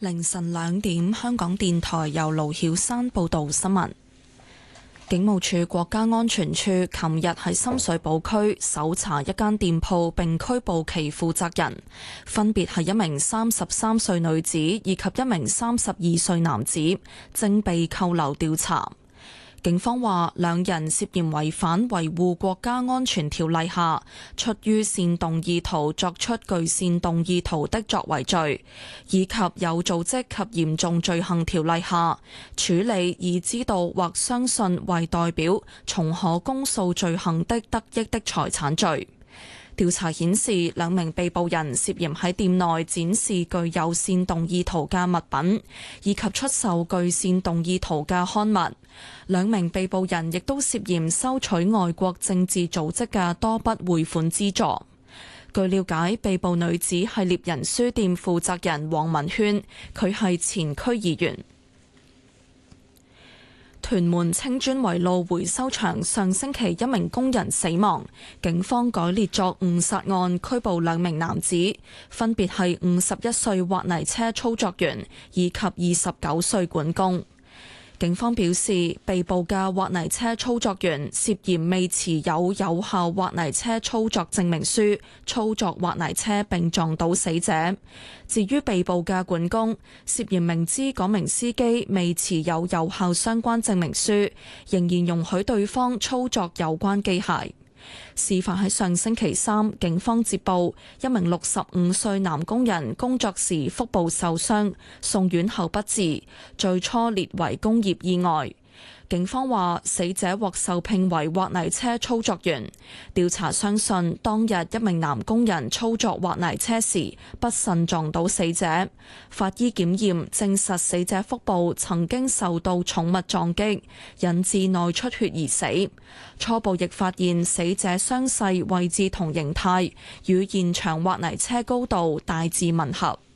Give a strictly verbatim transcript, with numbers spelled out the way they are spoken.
凌晨兩點，香港電台由盧曉山報道新聞。警務處國家安全處琴日喺深水埗區搜查一間店鋪，並拘捕其負責人，分別係一名三十三歲女子以及一名三十二歲男子，正被扣留調查。警方話，兩人涉嫌違反維護國家安全條例下出於煽動意圖作出具煽動意圖的作為罪，以及有組織及嚴重罪行條例下處理以知道或相信為代表從可公訴罪行的得益的財產罪。調查顯示，兩名被捕人涉嫌喺店內展示具有煽動意圖嘅物品，以及出售具煽動意圖嘅刊物。兩名被捕人亦都涉嫌收取外國政治組織嘅多筆匯款資助。據了解，被捕女子係獵人書店負責人黃文軒，佢係前區議員。屯門青磚圍路回收場上星期一名工人死亡，警方改列作誤殺案，拘捕兩名男子，分別係五十一歲挖泥車操作員以及二十九歲管工。警方表示，被捕嘅挖泥車操作員涉嫌未持有有效挖泥車操作證明書，操作挖泥車並撞倒死者。至於被捕嘅管工，涉嫌明知嗰名司機未持有有效相關證明書，仍然容許對方操作有關機械。事發喺上星期三，警方接報一名六十五歲男工人工作時腹部受傷，送院後不治，最初列為工業意外。警方話，死者獲受聘為挖泥車操作員。調查相信，當日一名男工人操作挖泥車時不慎撞到死者。法醫檢驗證實死者腹部曾經受到重物撞擊，引致內出血而死。初步亦發現死者傷勢位置同形態與現場挖泥車高度大致吻合。